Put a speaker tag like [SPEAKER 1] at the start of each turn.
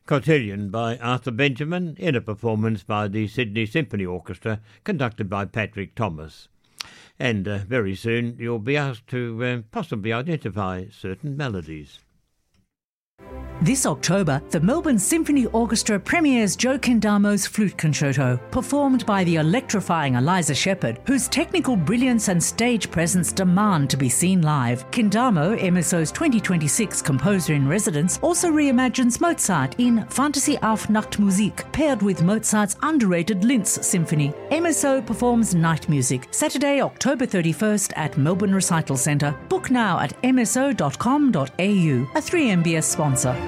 [SPEAKER 1] Cotillion by Arthur Benjamin in a performance by the Sydney Symphony Orchestra conducted by Patrick Thomas. And very soon you'll be asked to possibly identify certain melodies.
[SPEAKER 2] This October, the Melbourne Symphony Orchestra premieres Joe Kendamo's Flute Concerto, performed by the electrifying Eliza Shepherd, whose technical brilliance and stage presence demand to be seen live. Kendamo, MSO's 2026 composer-in-residence, also reimagines Mozart in Fantasy auf Nachtmusik, paired with Mozart's underrated Linz Symphony. MSO performs Night Music, Saturday, October 31st at Melbourne Recital Centre. Book now at mso.com.au, a 3MBS sponsor.